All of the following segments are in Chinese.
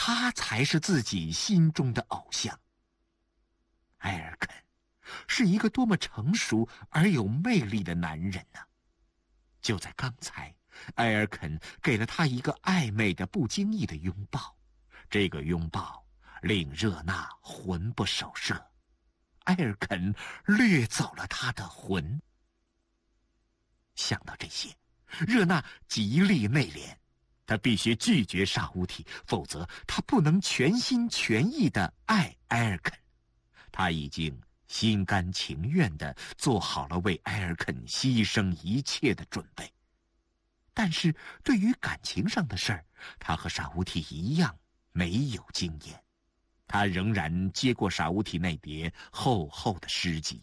他才是自己心中的偶像。埃尔肯是一个多么成熟而有魅力的男人呢！就在刚才，埃尔肯给了他一个暧昧的、不经意的拥抱，这个拥抱令热娜魂不守舍。埃尔肯掠走了他的魂。想到这些，热娜极力内敛，她必须拒绝沙乌提，否则她不能全心全意地爱埃尔肯。她已经心甘情愿地做好了为埃尔肯牺牲一切的准备。但是对于感情上的事儿，她和沙乌提一样没有经验。她仍然接过沙乌提那叠厚厚的诗集。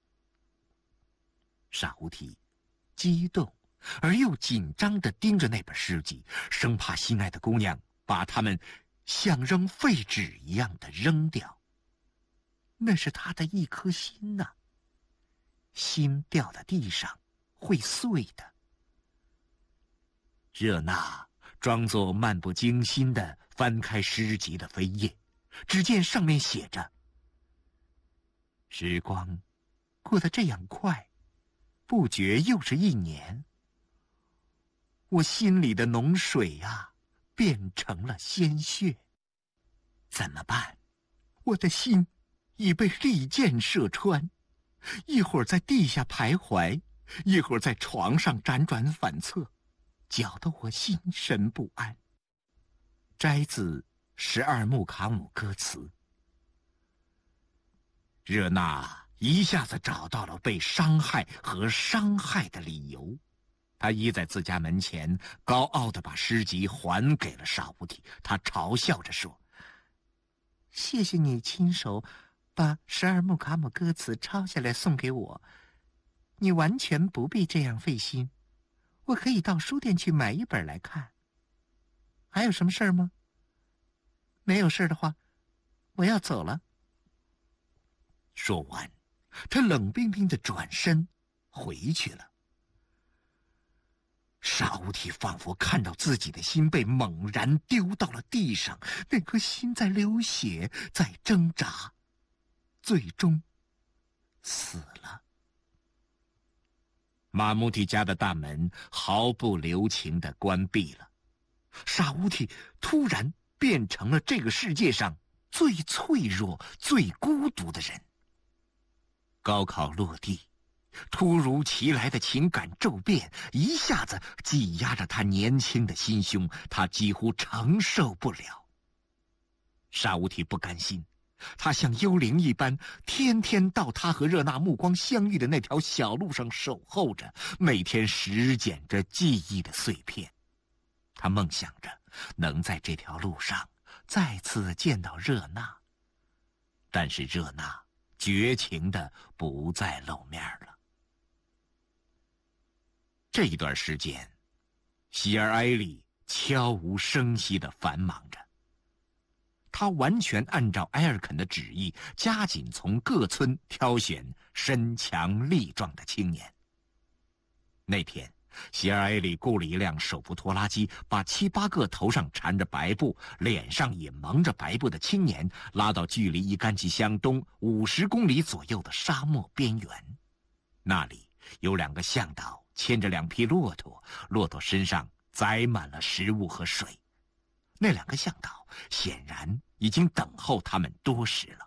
沙乌提激动而又紧张地盯着那本诗集，生怕心爱的姑娘把它们像扔废纸一样的扔掉。那是他的一颗心呐，心掉在地上会碎的。热娜装作漫不经心地翻开诗集的扉页，只见上面写着：时光过得这样快，不觉又是1年。我心里的脓水啊，变成了鲜血。怎么办？我的心已被利箭射穿，一会儿在地下徘徊，一会儿在床上辗转反侧，搅得我心神不安。摘自12木卡姆歌词。热娜一下子找到了被伤害和伤害的理由。他依在自家门前，高傲地把诗集还给了沙乌提。他嘲笑着说：谢谢你亲手把12木卡姆歌词抄下来送给我，你完全不必这样费心，我可以到书店去买一本来看。还有什么事儿吗？没有事的话，我要走了。说完，他冷冰冰地转身回去了。沙乌提仿佛看到自己的心被猛然丢到了地上，那颗心在流血，在挣扎，最终死了。马穆提家的大门毫不留情地关闭了。沙乌提突然变成了这个世界上最脆弱、最孤独的人。高考落地，突如其来的情感骤变一下子挤压着他年轻的心胸，他几乎承受不了。沙乌提不甘心，他像幽灵一般，天天到他和热娜目光相遇的那条小路上守候着，每天拾捡着记忆的碎片。他梦想着能在这条路上再次见到热娜，但是热娜绝情地不再露面了。这一段时间，希尔埃里悄无声息地繁忙着。他完全按照埃尔肯的旨意，加紧从各村挑选身强力壮的青年。那天，希尔埃里雇了一辆手扶拖拉机，把7、8个头上缠着白布、脸上也蒙着白布的青年拉到距离伊甘吉乡东50公里左右的沙漠边缘。那里有2个向导牵着2匹骆驼，骆驼身上载满了食物和水。那2个向导显然已经等候他们多时了。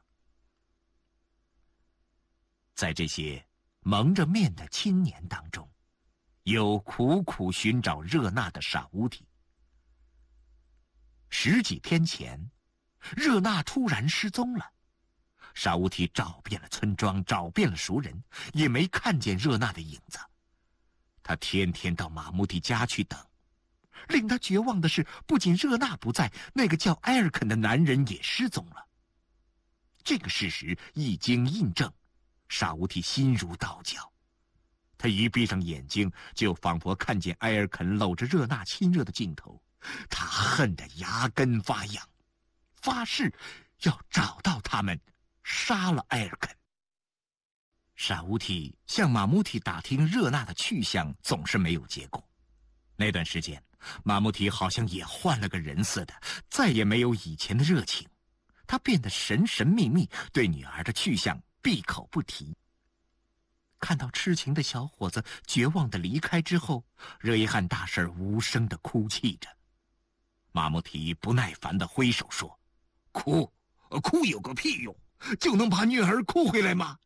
在这些蒙着面的青年当中，有苦苦寻找热娜的沙乌提。10几天前，热娜突然失踪了。沙乌提找遍了村庄，找遍了熟人，也没看见热娜的影子。他天天到马穆蒂家去等。令他绝望的是，不仅热娜不在，那个叫埃尔肯的男人也失踪了。这个事实一经印证，沙乌提心如刀绞。他一闭上眼睛，就仿佛看见埃尔肯搂着热娜亲热的镜头。他恨得牙根发痒，发誓要找到他们，杀了埃尔肯。沙乌提向马穆提打听热娜的去向，总是没有结果。那段时间， 马穆提好像也换了个人似的，再也没有以前的热情。他变得神神秘秘，对女儿的去向闭口不提。看到痴情的小伙子绝望地离开之后，热依汗大婶无声地哭泣着。马穆提不耐烦地挥手说：“哭有个屁用，就能把女儿哭回来吗？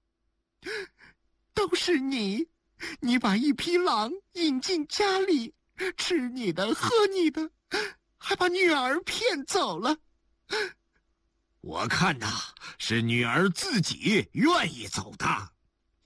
都是你把一匹狼引进家里，吃你的喝你的，还把女儿骗走了。我看呐，是女儿自己愿意走的。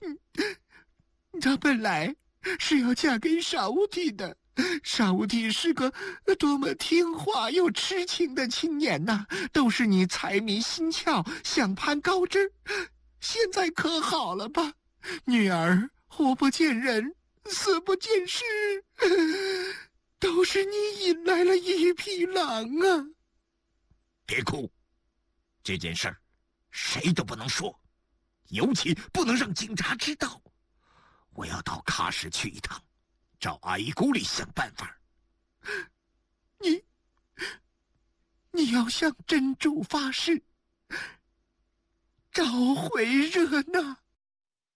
她本来是要嫁给沙乌提的，沙乌提是个多么听话又痴情的青年呐！都是你财迷心窍，想攀高枝。现在可好了吧？女儿活不见人，死不见尸，都是你引来了一匹狼啊！别哭，这件事儿谁都不能说，尤其不能让警察知道。我要到喀什去一趟，找阿依古里想办法。你要向真主发誓，召回热那。